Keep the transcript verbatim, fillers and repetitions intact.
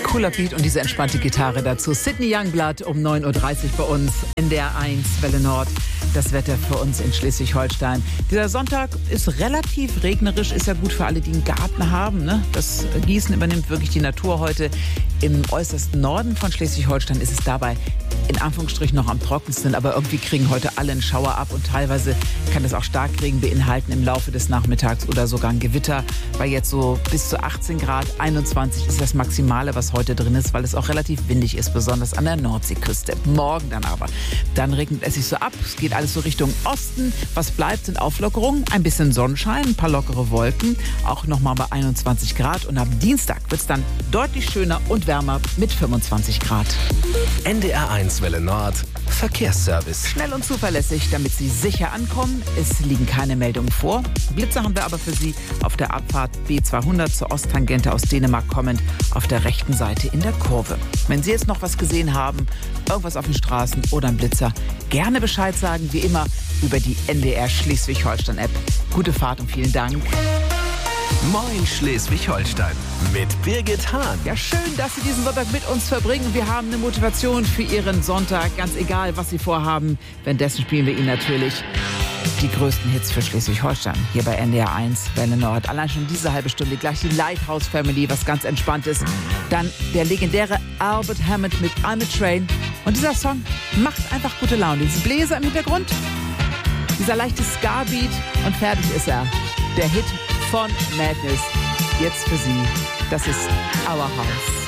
Cooler Beat und diese entspannte Gitarre dazu. Sydney Youngblood um neun Uhr dreißig bei uns in der eins Welle Nord. Das Wetter für uns in Schleswig-Holstein. Dieser Sonntag ist relativ regnerisch, ist ja gut für alle, die einen Garten haben. Ne? Das Gießen übernimmt wirklich die Natur heute. Im äußersten Norden von Schleswig-Holstein ist es dabei in Anführungsstrichen noch am trockensten, aber irgendwie kriegen heute alle einen Schauer ab und teilweise kann es auch Starkregen beinhalten im Laufe des Nachmittags oder sogar ein Gewitter, weil jetzt so bis zu achtzehn Grad, einundzwanzig ist das Maximale, was heute drin ist, weil es auch relativ windig ist, besonders an der Nordseeküste. Morgen dann aber, dann regnet es sich so ab, es geht alles so Richtung Osten. Was bleibt, sind Auflockerungen, ein bisschen Sonnenschein, ein paar lockere Wolken, auch nochmal bei einundzwanzig Grad und am Dienstag wird es dann deutlich schöner und wärmer mit fünfundzwanzig Grad. N D R eins Welle Nord, Verkehrsservice. Schnell und zuverlässig, damit Sie sicher ankommen. Es liegen keine Meldungen vor. Blitze haben wir aber für Sie auf der Abfahrt B zweihundert zur Osttangente aus Dänemark kommend auf der rechten Seite in der Kurve. Wenn Sie jetzt noch was gesehen haben, irgendwas auf den Straßen oder ein Blitzer, gerne Bescheid sagen, wie immer über die N D R Schleswig-Holstein-App. Gute Fahrt und vielen Dank. Moin Schleswig-Holstein mit Birgit Hahn. Ja, schön, dass Sie diesen Sonntag mit uns verbringen. Wir haben eine Motivation für Ihren Sonntag, ganz egal, was Sie vorhaben. Währenddessen spielen wir Ihnen natürlich die größten Hits für Schleswig-Holstein hier bei N D R eins Welle Nord. Allein schon diese halbe Stunde gleich die Lighthouse Family, was ganz entspannt ist. Dann der legendäre Albert Hammond mit I'm a Train. Und dieser Song macht einfach gute Laune. Diese Bläser im Hintergrund, dieser leichte Ska-Beat und fertig ist er. Der Hit von Madness. Jetzt für Sie. Das ist Our House.